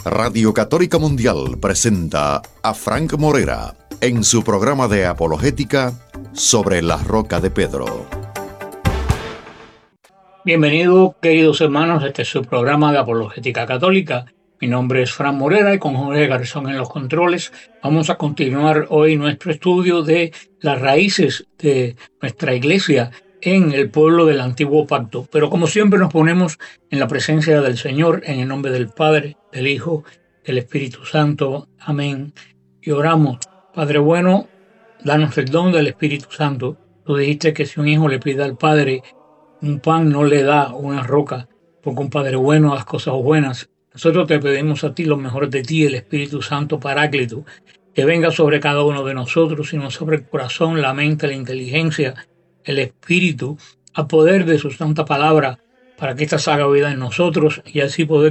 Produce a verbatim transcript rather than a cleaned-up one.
Radio Católica Mundial presenta a Frank Morera en su programa de apologética Sobre la Roca de Pedro. Bienvenidos, queridos hermanos, este es su programa de apologética católica. Mi nombre es Frank Morera y con Jorge Garzón en los controles vamos a continuar hoy nuestro estudio de las raíces de nuestra iglesia en el pueblo del Antiguo Pacto. Pero como siempre nos ponemos en la presencia del Señor, en el nombre del Padre, del Hijo, del Espíritu Santo. Amén. Y oramos. Padre bueno, danos el don del Espíritu Santo. Tú dijiste que si un hijo le pide al Padre un pan, no le da una roca, porque un Padre bueno hace cosas buenas. Nosotros te pedimos a ti lo mejor de ti, el Espíritu Santo Paráclito, que venga sobre cada uno de nosotros, sino sobre el corazón, la mente, la inteligencia, el Espíritu, a poder de su santa palabra, para que ésta haga vida en nosotros y así poder